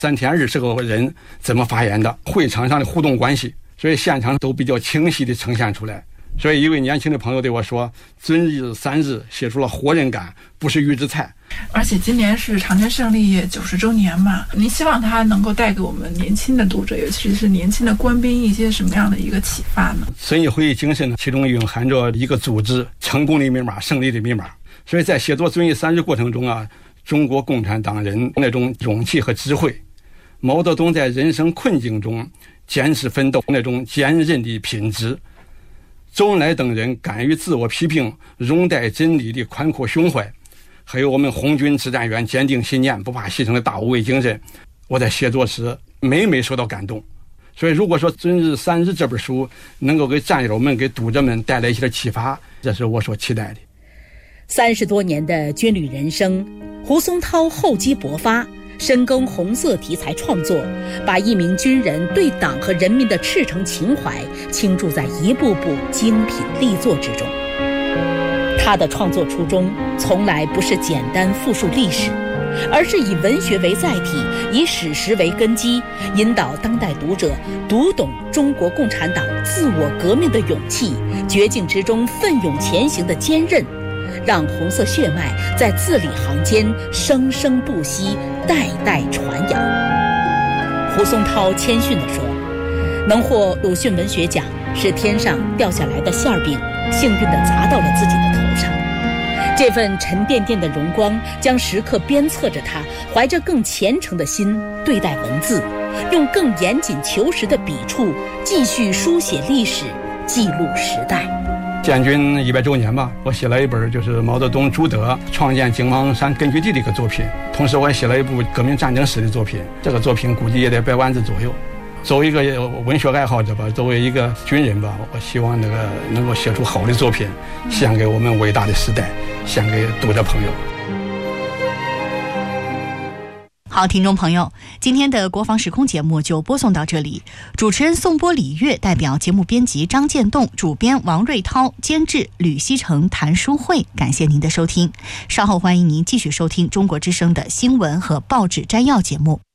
3天20个人怎么发言的，会场上的互动关系，所以现场都比较清晰地呈现出来。所以一位年轻的朋友对我说，遵日3日写出了活人感，不是预制菜。 而且今年是长征胜利90周年嘛，您希望它能够带给我们年轻的读者，尤其是年轻的官兵一些什么样的一个启发呢？ 遵义会议精神其中蕴含着一个组织成功的密码，胜利的密码。所以在写作遵义3日过程中啊，中国共产党人那种勇气和智慧，毛泽东在人生困境中坚持奋斗那种坚韧的品质，周恩来等人敢于自我批评、容待真理的宽阔胸怀，还有我们红军指战员坚定信念、不怕牺牲的大无畏精神，我在写作时每每受到感动。所以如果说《遵日3日》这本书能够给战友们、给读者们带来一些启发，这是我所期待的。 30多年的军旅人生，胡松涛厚积薄发，深耕红色题材创作，把一名军人对党和人民的赤诚情怀倾注在一部部精品力作之中。他的创作初衷从来不是简单复述历史，而是以文学为载体，以史实为根基，引导当代读者读懂中国共产党自我革命的勇气，绝境之中奋勇前行的坚韧，让红色血脉在字里行间生生不息，代代传扬。胡松涛谦逊地说，能获鲁迅文学奖是天上掉下来的馅饼，幸运地砸到了自己的头上。这份沉甸甸的荣光将时刻鞭策着他，怀着更虔诚的心对待文字，用更严谨求实的笔触继续书写历史，记录时代。 建军100周年吧，我写了一本就是毛泽东、朱德创建经芒山根据地的一个作品，同时我也写了一部革命战争史的作品，这个作品估计也得100万字左右。作为一个文学爱好者吧，作为一个军人吧，我希望能够写出好的作品，献给我们伟大的时代，献给读者朋友。 好，听众朋友，今天的国防时空节目就播送到这里。主持人宋波、李月，代表节目编辑张建栋，主编王瑞涛，监制吕希成、谭淑慧，感谢您的收听。稍后欢迎您继续收听中国之声的新闻和报纸摘要节目。